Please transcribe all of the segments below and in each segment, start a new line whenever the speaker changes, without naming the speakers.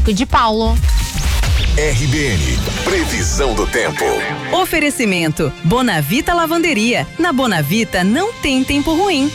Atlético de Paulo.
RBN, previsão do tempo.
Oferecimento, Bonavita Lavanderia. Na Bonavita não tem tempo ruim.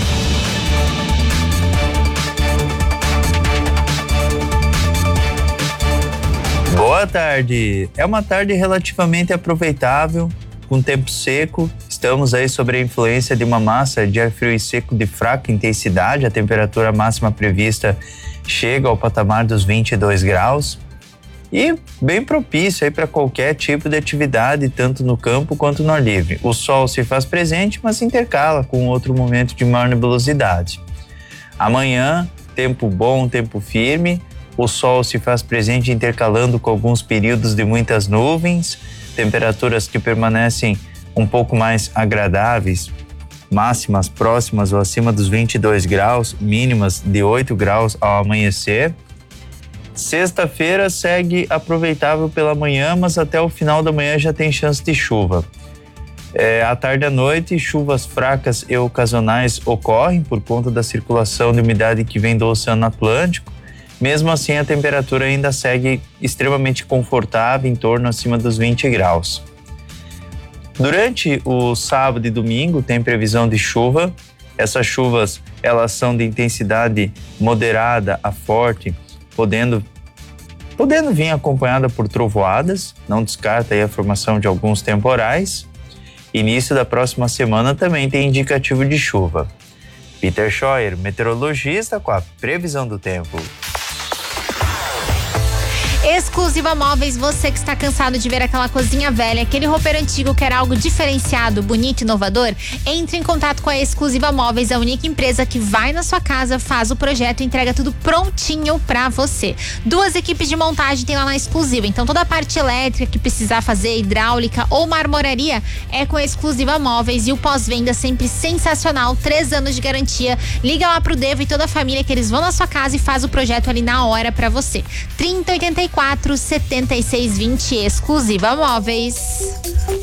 Boa tarde. É uma tarde relativamente aproveitável, com tempo seco. Estamos aí sob a influência de uma massa de ar frio e seco de fraca intensidade. A temperatura máxima prevista chega ao patamar dos 22 graus. E bem propício aí para qualquer tipo de atividade, tanto no campo quanto no ar livre. O sol se faz presente, mas intercala com outro momento de maior nebulosidade. Amanhã, tempo bom, tempo firme. O sol se faz presente intercalando com alguns períodos de muitas nuvens. Temperaturas que permanecem um pouco mais agradáveis, máximas próximas ou acima dos 22 graus, mínimas de 8 graus ao amanhecer. Sexta-feira segue aproveitável pela manhã, mas até o final da manhã já tem chance de chuva. À tarde e à noite, chuvas fracas e ocasionais ocorrem por conta da circulação de umidade que vem do Oceano Atlântico. Mesmo assim, a temperatura ainda segue extremamente confortável, em torno acima dos 20 graus. Durante o sábado e domingo tem previsão de chuva. Essas chuvas, elas são de intensidade moderada a forte, podendo vir acompanhada por trovoadas. Não descarta aí a formação de alguns temporais. Início da próxima semana também tem indicativo de chuva. Peter Scheuer, meteorologista, com a previsão do tempo.
Exclusiva Móveis, você que está cansado de ver aquela cozinha velha, aquele roupeiro antigo, quer algo diferenciado, bonito e inovador? Entre em contato com a Exclusiva Móveis, a única empresa que vai na sua casa, faz o projeto e entrega tudo prontinho pra você. 2 equipes de montagem tem lá na Exclusiva, então toda a parte elétrica que precisar fazer, hidráulica ou marmoraria, é com a Exclusiva Móveis, e o pós-venda sempre sensacional, 3 anos de garantia. Liga lá pro Devo e toda a família que eles vão na sua casa e faz o projeto ali na hora pra você. 3084-7620, Exclusiva Móveis.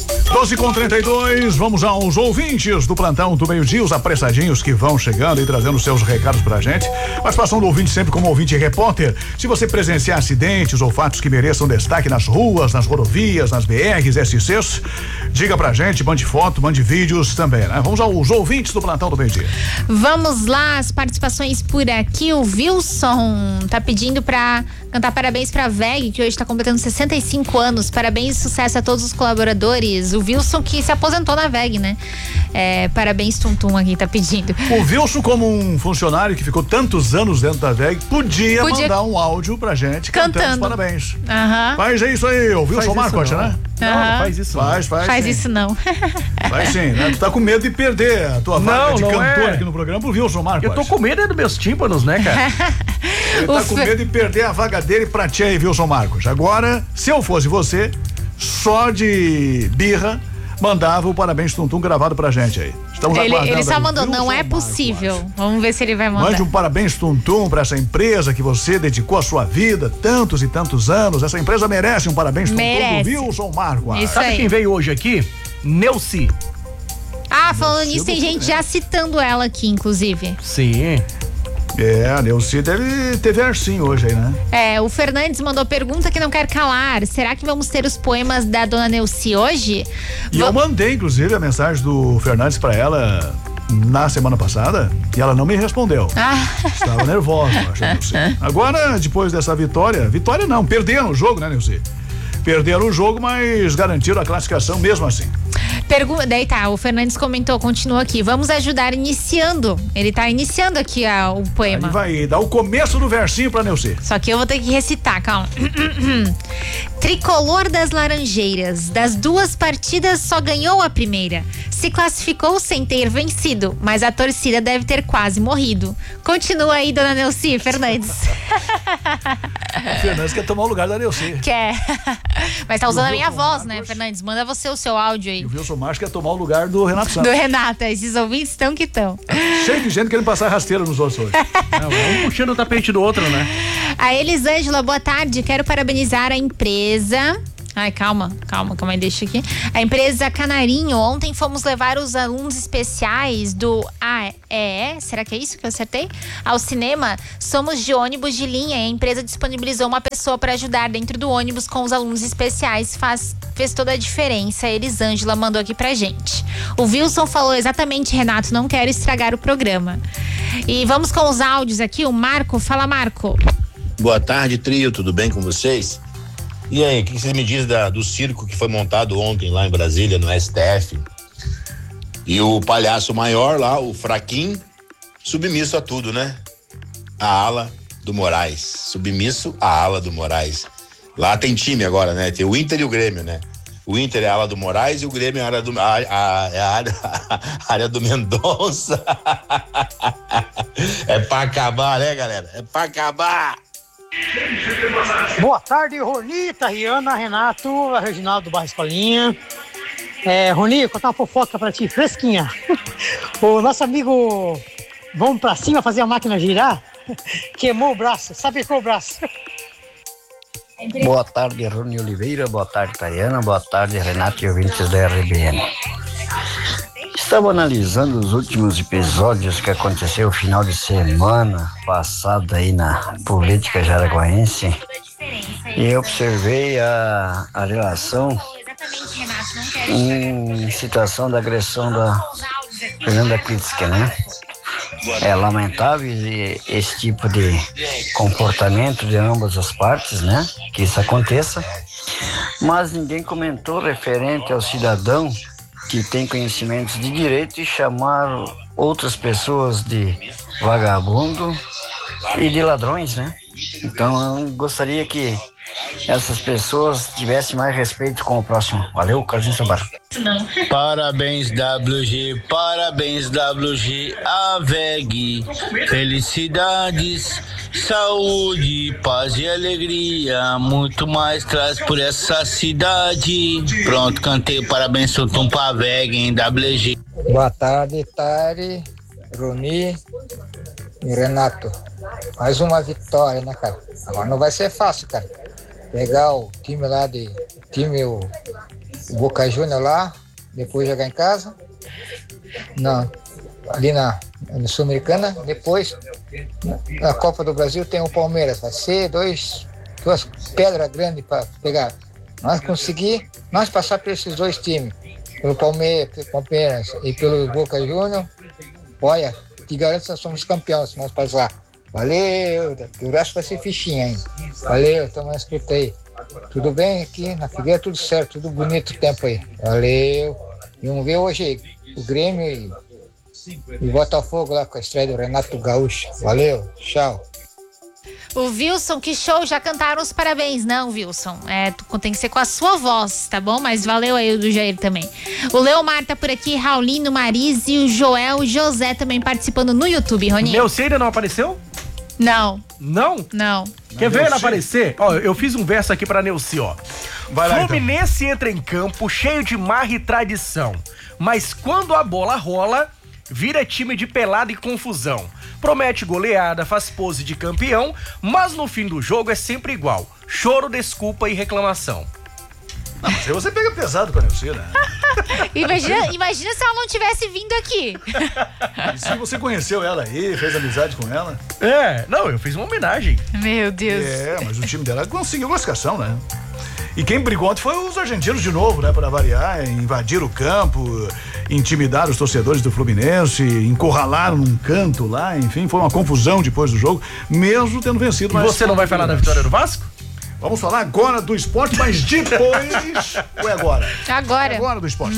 12h32, vamos aos ouvintes do plantão do meio-dia, os apressadinhos que vão chegando e trazendo seus recados pra gente. Participação do ouvinte sempre como ouvinte e repórter. Se você presenciar acidentes ou fatos que mereçam destaque nas ruas, nas rodovias, nas BRs, SCs, diga pra gente, mande foto, mande vídeos também, né? Vamos aos ouvintes do plantão do meio-dia.
Vamos lá, as participações por aqui. O Wilson tá pedindo pra cantar parabéns pra VEG, que hoje tá completando 65 anos. Parabéns e sucesso a todos os colaboradores. O Wilson que se aposentou na VEG, né? Parabéns, Tum aqui, tá pedindo.
O Wilson, como um funcionário que ficou tantos anos dentro da VEG, podia mandar um áudio pra gente cantando os parabéns. Faz isso aí, o Wilson Marcos, né?
Não faz isso.
Faz isso não.
Vai sim, né? Tu tá com medo de perder a tua vaga de cantor aqui no programa pro Wilson Marcos.
Eu tô com medo dos meus tímpanos, né, cara?
Ele tá com medo de perder a vaga dele pra ti aí, Wilson Marcos. Agora, se eu fosse você, só de birra, mandava o parabéns Tum gravado pra gente aí. Estamos aguardando.
Ele só mandou, não é possível. Vamos ver se ele vai mandar.
Mande um parabéns Tum pra essa empresa que você dedicou a sua vida, tantos e tantos anos. Essa empresa merece um parabéns Tum do Wilson Marcos.
Isso.
Sabe
aí.
Quem veio hoje aqui? Neuci.
Falando nisso, tem gente já citando ela aqui, inclusive.
Sim.
A Neuci teve arcinho hoje aí, né?
O Fernandes mandou pergunta que não quer calar. Será que vamos ter os poemas da dona Neuci hoje?
E eu mandei, inclusive, a mensagem do Fernandes pra ela na semana passada e ela não me respondeu. Estava nervosa, acho, Neuci. Agora, depois dessa vitória não, perderam o jogo, né, Neuci? Perderam o jogo, mas garantiram a classificação mesmo assim.
Daí o Fernandes comentou, continua aqui. Vamos ajudar iniciando. Ele tá iniciando aqui o poema.
Ele vai dar o começo do versinho pra Neuci.
Só que eu vou ter que recitar, calma. Tricolor das Laranjeiras, das 2 partidas só ganhou a primeira. Se classificou sem ter vencido, mas a torcida deve ter quase morrido. Continua aí, dona Neuci, Fernandes.
O Fernandes quer tomar o lugar da Neuci.
Quer. Mas tá usando a minha voz, né, Fernandes? Manda você o seu áudio aí.
E o Wilson Marcos quer tomar o lugar do Renato Santos.
Do Renato, esses ouvintes estão que estão.
Cheio de gente querendo passar rasteira nos outros hoje.
Um puxando o tapete do outro, né?
A Elisângela, boa tarde. Quero parabenizar a empresa Ai, calma aí, deixa aqui. A empresa Canarinho, ontem fomos levar os alunos especiais do AEE, será que é isso que eu acertei? Ao cinema, somos de ônibus de linha e a empresa disponibilizou uma pessoa para ajudar dentro do ônibus com os alunos especiais, fez toda a diferença. Elisângela mandou aqui pra gente. O Wilson falou exatamente, Renato, não quero estragar o programa. E vamos com os áudios aqui, o Marco, fala Marco.
Boa tarde, trio, tudo bem com vocês? E aí, o que vocês me dizem do circo que foi montado ontem lá em Brasília, no STF? E o palhaço maior lá, o fraquinho, submisso a tudo, né? A ala do Moraes, submisso à ala do Moraes. Lá tem time agora, né? Tem o Inter e o Grêmio, né? O Inter é a ala do Moraes e o Grêmio é a área do Mendonça. É pra acabar, né, galera? É pra acabar!
Boa tarde, Ronita, Riana, Renato, Reginaldo do Bairro Escolinha. Roni, vou contar uma fofoca pra ti, fresquinha. O nosso amigo, vamos pra cima fazer a máquina girar, queimou o braço, sabecou o braço.
Boa tarde, Rony Oliveira, boa tarde, Tariana, boa tarde, Renato e ouvintes da RBN. Estava analisando os últimos episódios que aconteceu no final de semana passado aí na política jaraguaense e observei a relação em situação da agressão da Fernanda Klitschko, né? É lamentável esse tipo de comportamento de ambas as partes, né? Que isso aconteça, mas ninguém comentou referente ao cidadão que tem conhecimentos de direito e chamar outras pessoas de vagabundo e de ladrões, né? Então eu gostaria que essas pessoas tivessem mais respeito com o próximo. Valeu, Carlinhos Sabar.
Parabéns, WG, AVEG. Felicidades, saúde, paz e alegria. Muito mais traz por essa cidade. Pronto, cantei parabéns, Tum pra AVEG, hein, WG.
Boa tarde, Tari, Roni e Renato. Mais uma vitória, né, cara? Agora não vai ser fácil, cara. Pegar o time lá o Boca Juniors lá, depois jogar em casa, ali na Sul-Americana, depois na Copa do Brasil tem o Palmeiras, vai ser duas pedras grandes para pegar. Nós passar por esses dois times, pelo Palmeiras e pelo Boca Juniors, olha, te garanto que nós somos campeões se nós passar. Valeu, o resto vai ser fichinha ainda. Valeu, estamos na escuta aí. Tudo bem aqui na Figueira, tudo certo, tudo bonito o tempo aí. Valeu. E vamos ver hoje o Grêmio e Botafogo lá com a estreia do Renato Gaúcho. Valeu, tchau.
O Wilson, que show, já cantaram os parabéns. Não, Wilson, tem que ser com a sua voz, tá bom? Mas valeu aí o do Jair também. O Leomar tá por aqui, Raulino, Marise, o Joel, o José também participando no YouTube, Roninho.
Neuci ainda não apareceu?
Não.
Não?
Não.
Quer ver ele aparecer? Ó, eu fiz um verso aqui pra Neuci, ó.
Vai lá,
Fluminense entra em campo cheio de marra e tradição, mas quando a bola rola, vira time de pelada e confusão. Promete goleada, faz pose de campeão, mas no fim do jogo é sempre igual. Choro, desculpa e reclamação.
Não, mas aí você pega pesado com a Neuci, né?
Imagina se ela não tivesse vindo aqui.
E se você conheceu ela aí, fez amizade com ela?
Não, eu fiz uma homenagem.
Meu Deus.
Mas o time dela conseguiu classificação, né? E quem brigou ontem foi os argentinos de novo, né? Para variar, invadiram o campo, intimidaram os torcedores do Fluminense, encurralaram num canto lá, enfim, foi uma confusão depois do jogo, mesmo tendo vencido.
E você não vai falar da vitória do Vasco?
Vamos falar agora do esporte, mas depois... Ou é agora?
Agora.
É agora do esporte.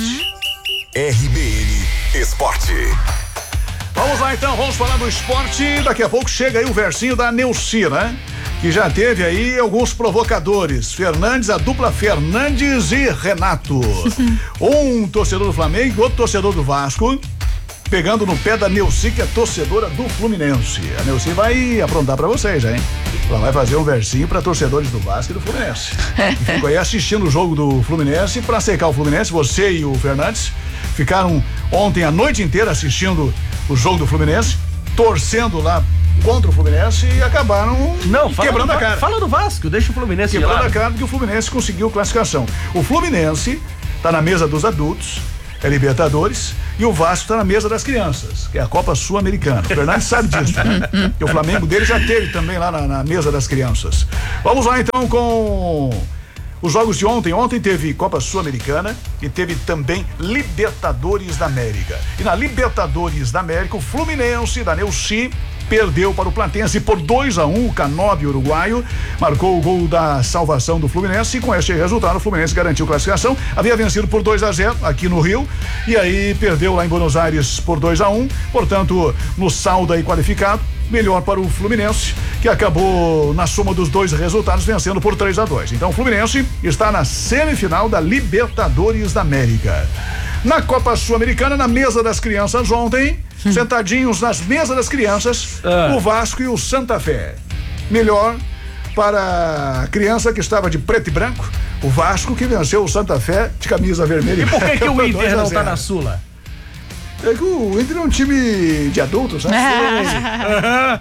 RBN Esporte.
Vamos lá então, vamos falar do esporte. Daqui a pouco chega aí o versinho da Neuci, né? Que já teve aí alguns provocadores. Fernandes, a dupla Fernandes e Renato. Um torcedor do Flamengo e outro torcedor do Vasco, pegando no pé da Neuci, que é torcedora do Fluminense. A Neuci vai aprontar pra vocês, hein? Ela vai fazer um versinho pra torcedores do Vasco e do Fluminense. E ficou aí assistindo o jogo do Fluminense pra secar o Fluminense. Você e o Fernandes ficaram ontem a noite inteira assistindo o jogo do Fluminense, torcendo lá contra o Fluminense e acabaram quebrando a cara.
Fala do Vasco, deixa o Fluminense
quebrando a cara porque o Fluminense conseguiu classificação. O Fluminense tá na mesa dos adultos, é Libertadores, e o Vasco tá na mesa das crianças, que é a Copa Sul-Americana. O Fernandes sabe disso, né? E o Flamengo dele já teve também lá na mesa das crianças. Vamos lá então com os jogos de ontem. Ontem teve Copa Sul-Americana e teve também Libertadores da América. E na Libertadores da América, o Fluminense da Neuci perdeu para o Platense por 2-1. O Canóbio uruguaio marcou o gol da salvação do Fluminense e com este resultado o Fluminense garantiu classificação. Havia vencido por 2-0 aqui no Rio e aí perdeu lá em Buenos Aires por 2-1. Portanto, no saldo aí qualificado, melhor para o Fluminense, que acabou na soma dos dois resultados vencendo por 3-2. Então o Fluminense está na semifinal da Libertadores da América. Na Copa Sul-Americana, na mesa das crianças ontem, sentadinhos nas mesas das crianças, o Vasco e o Santa Fé. Melhor para a criança que estava de preto e branco, o Vasco que venceu o Santa Fé de camisa vermelha.
E por que o Inter não tá na Sula?
É que o Inter é um time de adultos, né?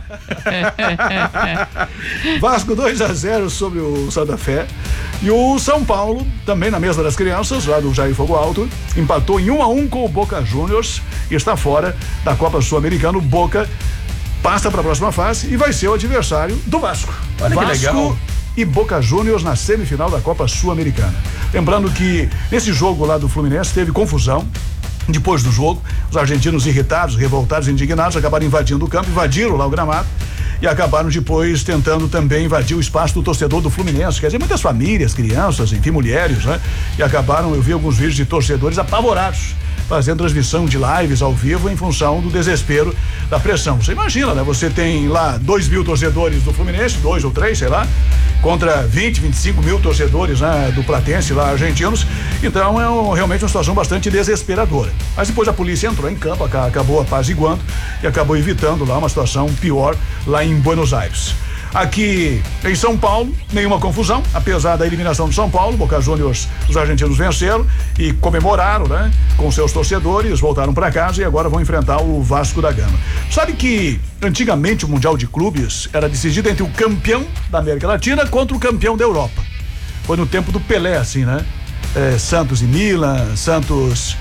Vasco 2-0 sobre o Santa Fé. E o São Paulo, também na mesa das crianças, lá do Jair Fogo Alto, empatou em 1-1 com o Boca Juniors e está fora da Copa Sul-Americana. O Boca passa para a próxima fase e vai ser o adversário do Vasco.
Olha
Vasco
que legal.
E Boca Juniors na semifinal da Copa Sul-Americana. Lembrando que nesse jogo lá do Fluminense teve confusão. Depois do jogo, os argentinos irritados, revoltados, indignados, acabaram invadindo o campo, invadiram lá o gramado e acabaram depois tentando também invadir o espaço do torcedor do Fluminense. Quer dizer, muitas famílias, crianças, enfim, mulheres, né? E acabaram, eu vi alguns vídeos de torcedores apavorados, fazendo transmissão de lives ao vivo em função do desespero da pressão. Você imagina, né? Você tem lá 2.000 torcedores do Fluminense, 2 ou 3, sei lá, contra 20, 25 mil torcedores, né, do Platense lá, argentinos. Então é realmente uma situação bastante desesperadora. Mas depois a polícia entrou em campo, acabou apaziguando e acabou evitando lá uma situação pior lá em Buenos Aires. Aqui em São Paulo, nenhuma confusão, apesar da eliminação de São Paulo. Boca Juniors, os argentinos venceram e comemoraram, né? Com seus torcedores, voltaram para casa e agora vão enfrentar o Vasco da Gama. Sabe que antigamente o Mundial de Clubes era decidido entre o campeão da América Latina contra o campeão da Europa. Foi no tempo do Pelé, assim, né? Santos e Milan, Santos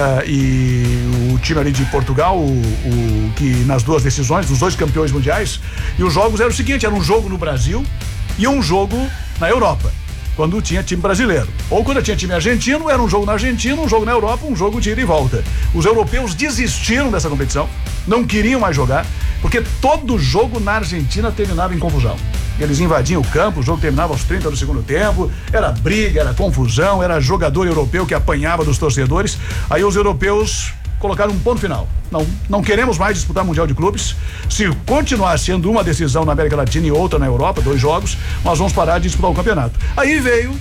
e o time ali de Portugal, que nas duas decisões, dos dois campeões mundiais, e os jogos eram o seguinte: era um jogo no Brasil e um jogo na Europa, quando tinha time brasileiro. Ou quando tinha time argentino, era um jogo na Argentina, um jogo na Europa, um jogo de ida e volta. Os europeus desistiram dessa competição, não queriam mais jogar, porque todo jogo na Argentina terminava em confusão. Eles invadiam o campo, o jogo terminava aos 30 do segundo tempo, era briga, era confusão, era jogador europeu que apanhava dos torcedores. Aí os europeus colocaram um ponto final. Não queremos mais disputar Mundial de Clubes. Se continuar sendo uma decisão na América Latina e outra na Europa, 2 jogos, nós vamos parar de disputar o campeonato. Aí veio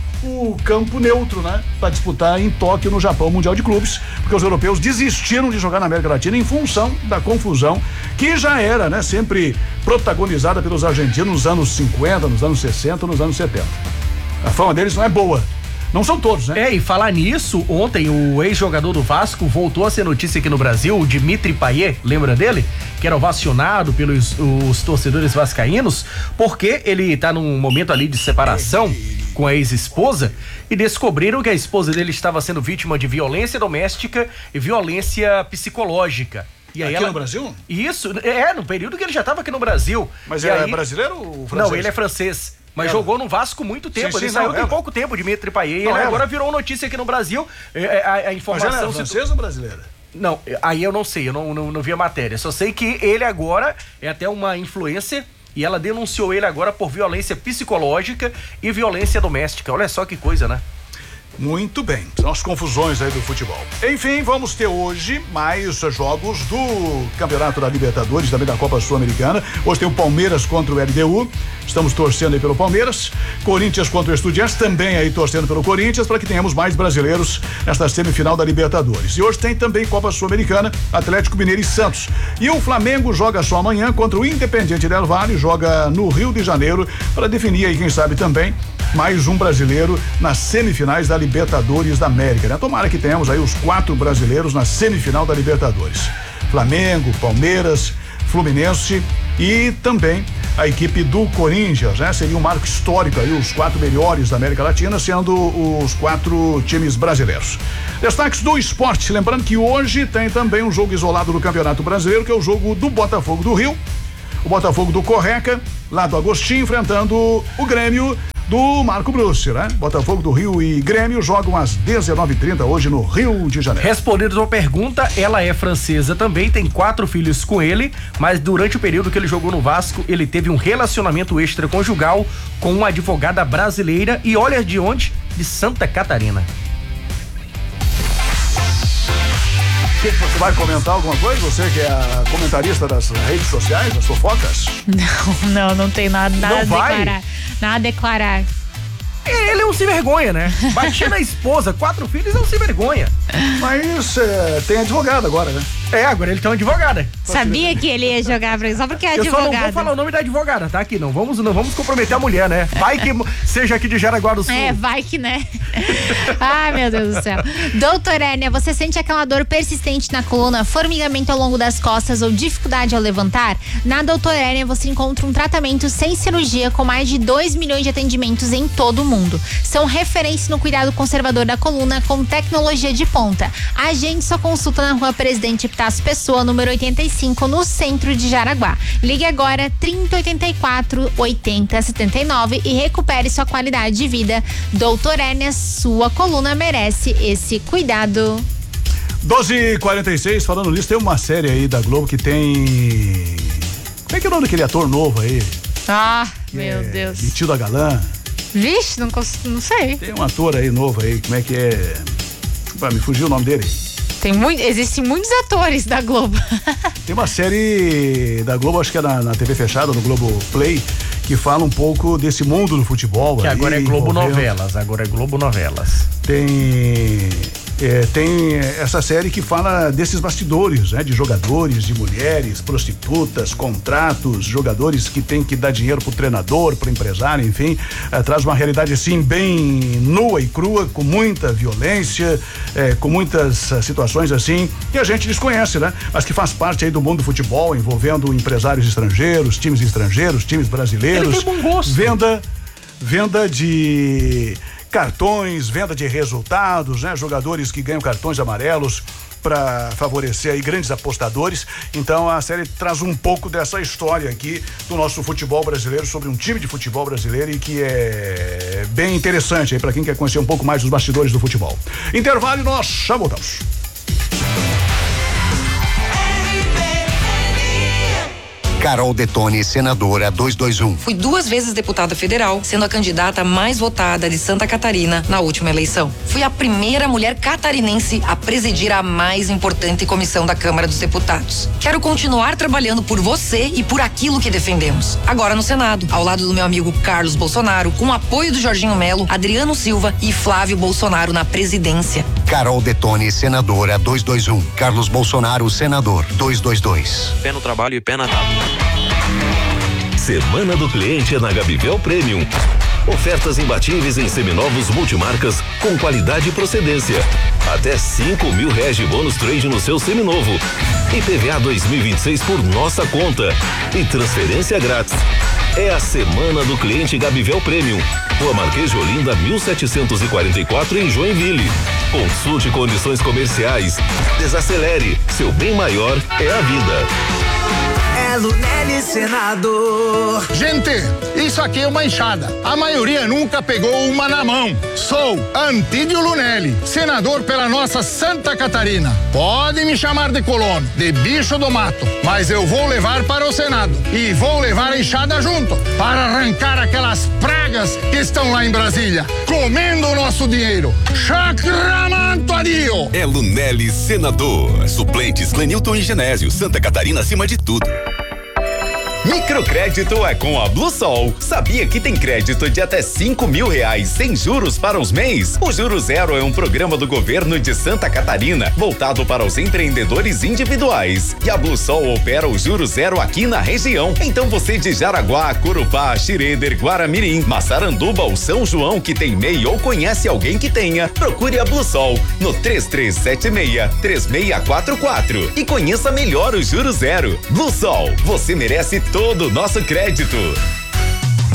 o campo neutro, né? Para disputar em Tóquio, no Japão, o Mundial de Clubes, porque os europeus desistiram de jogar na América Latina em função da confusão que já era, né? Sempre protagonizada pelos argentinos nos anos 50, nos anos 60, nos anos 70. A fama deles não é boa. Não são todos, né?
E falar nisso, ontem o ex-jogador do Vasco voltou a ser notícia aqui no Brasil, o Dimitri Payet, lembra dele? Que era ovacionado pelos os torcedores vascaínos, porque ele tá num momento ali de separação com a ex-esposa e descobriram que a esposa dele estava sendo vítima de violência doméstica e violência psicológica. E aí
aqui no Brasil?
Isso, no período que ele já estava aqui no Brasil.
Mas
é
brasileiro ou francês?
Não, ele é francês. Mas jogou no Vasco muito tempo.
Sim,
ele saiu tem pouco tempo, Dimitri Payet. Ele agora virou notícia aqui no Brasil. A informação.
Mas ela é francesa ou brasileira?
Não, aí eu não sei, eu não vi a matéria. Só sei que ele agora é até uma influencer e ela denunciou ele agora por violência psicológica e violência doméstica. Olha só que coisa, né?
Muito bem, são as confusões aí do futebol. Enfim, vamos ter hoje mais jogos do Campeonato da Libertadores, também da Copa Sul-Americana. Hoje tem o Palmeiras contra o LDU, estamos torcendo aí pelo Palmeiras. Corinthians contra o Estudiantes, também aí torcendo pelo Corinthians, para que tenhamos mais brasileiros nesta semifinal da Libertadores. E hoje tem também Copa Sul-Americana, Atlético Mineiro e Santos. E o Flamengo joga só amanhã contra o Independiente del Valle, joga no Rio de Janeiro, para definir aí, quem sabe também, mais um brasileiro nas semifinais da Libertadores da América, né? Tomara que tenhamos aí os 4 brasileiros na semifinal da Libertadores. Flamengo, Palmeiras, Fluminense e também a equipe do Corinthians, né? Seria um marco histórico aí, os 4 melhores da América Latina, sendo os 4 times brasileiros. Destaques do esporte, lembrando que hoje tem também um jogo isolado do Campeonato Brasileiro, que é o jogo do Botafogo do Rio, o Botafogo do Correca, lá do Agostinho, enfrentando o Grêmio do Marco Bruce, né? Botafogo do Rio e Grêmio jogam às 19h30 hoje no Rio de Janeiro.
Respondendo a sua pergunta, ela é francesa também, tem 4 filhos com ele, mas durante o período que ele jogou no Vasco, ele teve um relacionamento extraconjugal com uma advogada brasileira e olha de onde? De Santa Catarina.
Você vai comentar alguma coisa? Você que é a comentarista das redes sociais, das fofocas?
Não tem nada a declarar. Nada a declarar.
Ele é um sem vergonha, né? Batia na esposa, 4 filhos, é um sem vergonha.
Mas tem advogado agora, né?
Agora ele tem uma advogada.
Sabia que ele ia jogar pra ele, só porque é advogado.
Eu só não vou falar o nome da advogada, tá? Aqui, não vamos comprometer a mulher, né? Vai que seja aqui de Jaraguá do Sul.
Vai que, né? Ai, meu Deus do céu. Doutor Hérnia, você sente aquela dor persistente na coluna, formigamento ao longo das costas ou dificuldade ao levantar? Na Doutor Hérnia você encontra um tratamento sem cirurgia com mais de 2 milhões de atendimentos em todo o mundo. São referência no cuidado conservador da coluna com tecnologia de ponta. Agende sua consulta na Rua Presidente Epitácio Pessoa, número 85, no centro de Jaraguá. Ligue agora 3084-8079 e recupere sua qualidade de vida. Doutor Hérnia, sua coluna merece esse cuidado.
12h46, falando nisso, tem uma série aí da Globo que tem... Como é que é o nome daquele ator novo aí?
Meu Deus.
Metido a galã.
Vixe, não sei.
Tem um ator aí novo aí, como é que é? Me fugiu o nome dele.
Existem muitos atores da Globo.
Tem uma série da Globo, acho que é na TV fechada, no Globo Play, que fala um pouco desse mundo do futebol.
Que
aí,
agora é Globo Novelas,
Tem essa série que fala desses bastidores, né? De jogadores, de mulheres, prostitutas, contratos, jogadores que tem que dar dinheiro pro treinador, pro empresário, enfim, traz uma realidade assim bem nua e crua, com muita violência, com muitas situações assim que a gente desconhece, né? Mas que faz parte aí do mundo do futebol, envolvendo empresários estrangeiros, times brasileiros.
Ele tem bom gosto.
Venda de cartões, venda de resultados, né? Jogadores que ganham cartões amarelos para favorecer aí grandes apostadores. Então a série traz um pouco dessa história aqui do nosso futebol brasileiro, sobre um time de futebol brasileiro, e que é bem interessante aí para quem quer conhecer um pouco mais dos bastidores do futebol. Intervalo e nós já voltamos.
Carol Detoni, senadora 221.
Fui 2 vezes deputada federal, sendo a candidata mais votada de Santa Catarina na última eleição. Fui a primeira mulher catarinense a presidir a mais importante comissão da Câmara dos Deputados. Quero continuar trabalhando por você e por aquilo que defendemos. Agora no Senado, ao lado do meu amigo Carlos Bolsonaro, com o apoio do Jorginho Melo, Adriano Silva e Flávio Bolsonaro na presidência.
Carol Detoni, senadora 221. Carlos Bolsonaro, senador 222.
Pé no trabalho e pé na tábua.
Semana do Cliente é na Gabivel Premium. Ofertas imbatíveis em seminovos multimarcas com qualidade e procedência. Até R$5.000 de bônus trade no seu seminovo. IPVA 2026 por nossa conta. E transferência grátis. É a Semana do Cliente Gabivel Premium. Rua Marquês de Olinda, 1744, em Joinville. Consulte condições comerciais. Desacelere. Seu bem maior é a vida.
É Lunelli Senador.
Gente, isso aqui é uma enxada. A maioria nunca pegou uma na mão. Sou Antídio Lunelli, senador pela nossa Santa Catarina. Pode me chamar de colono, de bicho do mato, mas eu vou levar para o Senado e vou levar a enxada junto para arrancar aquelas pragas que estão lá em Brasília, comendo o nosso dinheiro. Chacramanto Adio.
É Lunelli Senador. Suplentes Clenilton e Genésio. Santa Catarina acima de tudo.
Microcrédito é com a Bluesol. Sabia que tem crédito de até R$5.000 sem juros para os MEIs? O Juro Zero é um programa do governo de Santa Catarina voltado para os empreendedores individuais. E a Bluesol opera o Juro Zero aqui na região. Então você de Jaraguá, Corupá, Xireder, Guaramirim, Massaranduba ou São João que tem MEI ou conhece alguém que tenha, procure a Bluesol no 3376-3644 e conheça melhor o Juro Zero. Bluesol, você merece todo o nosso crédito.